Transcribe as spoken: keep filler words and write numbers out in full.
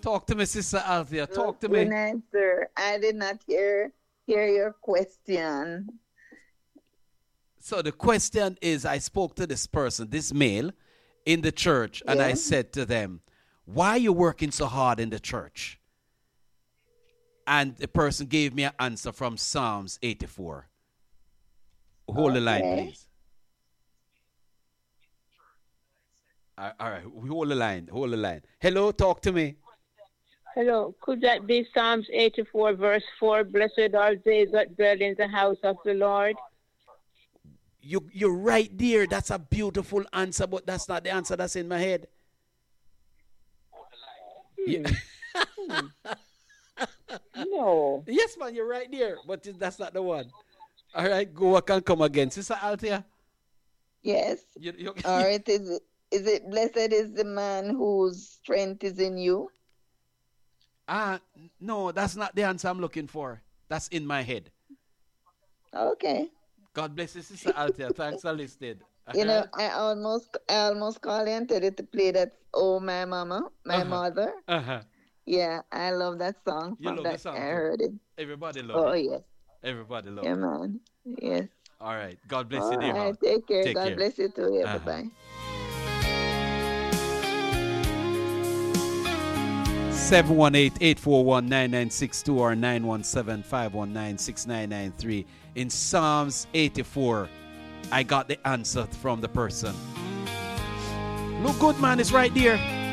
Talk to me, Sister Althea. Talk to Good me. answer. I did not hear hear your question. So the question is, I spoke to this person, this male, in the church, and I Yeah. said to them, why are you working so hard in the church? And the person gave me an answer from Psalms eighty-four. Hold the line, Okay. please. All all right, hold the line, hold the line. Hello, talk to me. Hello, could that be Psalms eighty-four, verse four? Blessed are they that dwell in the house of the Lord. You, you're right there. That's a beautiful answer, but that's not the answer that's in my head. Yeah. Hmm. No. Yes, man, you're right there, but that's not the one. All right, go back and come again. Sister Althea, Yes. you, you, All right. Is it, is it blessed is the man whose strength is in you? ah, no, that's not the answer I'm looking for. That's in my head. Okay. God bless you, Sister Althea. Thanks for listening. All You know, right? I almost I almost called you and tell you to play that Oh My Mama, My Uh-huh. Mother. Uh-huh. Yeah, I love that song You from love the that song I too. heard it. Everybody love Oh it. yes. Everybody love Yeah, it. man. Yes. All right. God bless All you, dear right. heart. Take care. Take God care. bless you too. Yeah, Uh-huh. bye-bye. seven one eight, eight four one, nine nine six two or nine one seven, five one nine, six nine nine three. In Psalms eighty-four, I got the answer from the person. Look good, man. It's right there.